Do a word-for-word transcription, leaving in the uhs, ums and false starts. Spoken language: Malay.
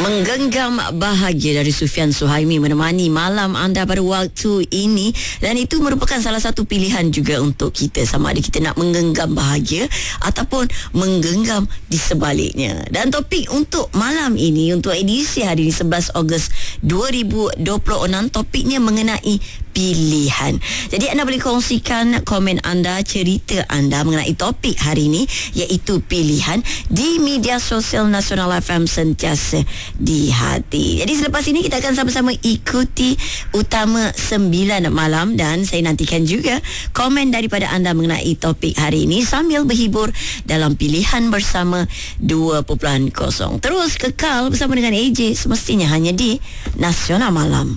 Menggenggam bahagia dari Sufian Suhaimi menemani malam anda pada waktu ini, dan itu merupakan salah satu pilihan juga untuk kita, sama ada kita nak menggenggam bahagia ataupun menggenggam di sebaliknya. Dan topik untuk malam ini, untuk edisi hari ini sebelas Ogos dua ribu dua puluh enam, topiknya mengenai pilihan. Jadi anda boleh kongsikan komen anda, cerita anda mengenai topik hari ini, iaitu pilihan, di media sosial Nasional F M sentiasa di hati. Jadi selepas ini kita akan sama-sama ikuti Utama sembilan malam, dan saya nantikan juga komen daripada anda mengenai topik hari ini sambil berhibur dalam Pilihan Bersama dua titik kosong. Terus kekal bersama dengan A J, semestinya hanya di Nasional Malam.